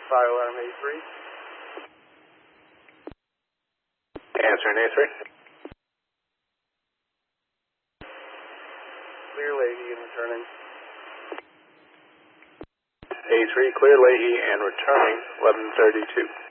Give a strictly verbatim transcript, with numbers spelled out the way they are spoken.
fire alarm A three. Answering A three. Clear Leahy and returning. A three, clear Leahy and returning eleven thirty-two.